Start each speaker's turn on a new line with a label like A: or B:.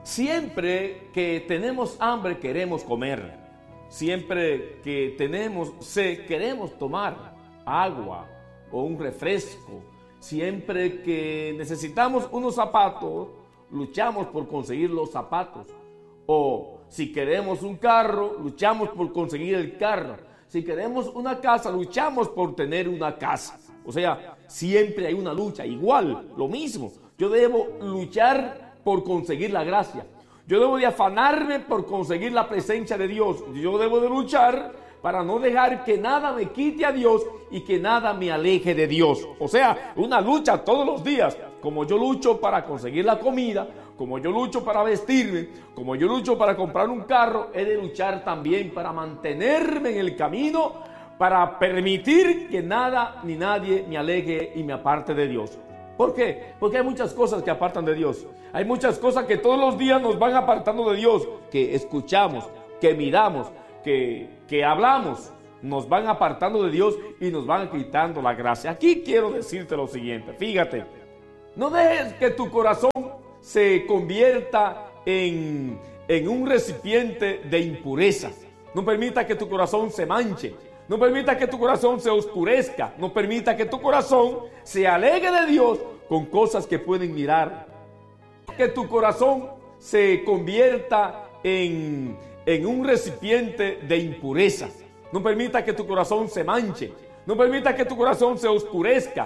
A: Siempre que tenemos hambre queremos comer. Siempre que tenemos sed queremos tomar agua o un refresco. Siempre que necesitamos unos zapatos, luchamos por conseguir los zapatos. O si queremos un carro, luchamos por conseguir el carro. Si queremos una casa, luchamos por tener una casa. O sea, siempre hay una lucha, igual, lo mismo. Yo debo luchar por conseguir la gracia. Yo debo de afanarme por conseguir la presencia de Dios. Yo debo de luchar para no dejar que nada me quite a Dios y que nada me aleje de Dios. O sea, una lucha todos los días. Como yo lucho para conseguir la comida, como yo lucho para vestirme, como yo lucho para comprar un carro, he de luchar también para mantenerme en el camino, para permitir que nada ni nadie me aleje y me aparte de Dios. ¿Por qué? Porque hay muchas cosas que apartan de Dios. Hay muchas cosas que todos los días nos van apartando de Dios, que escuchamos, que miramos, que hablamos, nos van apartando de Dios y nos van quitando la gracia. Aquí quiero decirte lo siguiente, fíjate, no dejes que tu corazón se convierta en un recipiente de impureza. No permita que tu corazón se manche. No permita que tu corazón se oscurezca. No permita que tu corazón se aleje de Dios con cosas que pueden mirar. Que tu corazón se convierta en un recipiente de impureza. No permita que tu corazón se manche. No permita que tu corazón se oscurezca.